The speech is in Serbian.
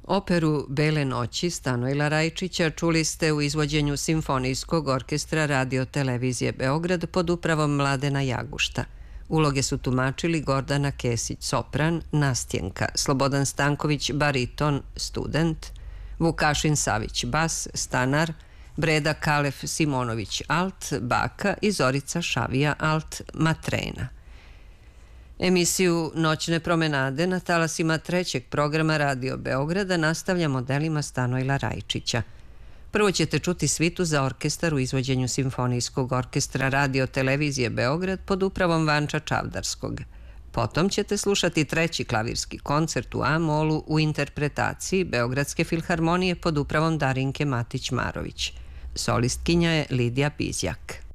Operu Bele noći Stanojla Rajčića čuli ste u izvođenju Simfonijskog orkestra Radio Televizije Beograd pod upravom Mladena Jagušta. Uloge su tumačili Gordana Kesić sopran, Nastjenka, Slobodan Stanković bariton, student, Vukašin Savić bas, stanar, Breda Kalef Simonović alt, baka i Zorica Šavija alt, matrena. Emisiju Noćne promenade na talasima trećeg programa Radio Beograda nastavlja modelima Stanojla Rajčića. Prvo ćete čuti svitu za orkestar u izvođenju Simfonijskog orkestra Radio Televizije Beograd pod upravom Vanča Čavdarskog. Potom ćete slušati treći klavirski koncert u A-molu u interpretaciji Beogradske filharmonije pod upravom Darinke Matić-Marović. Solistkinja je Lidija Bizjak.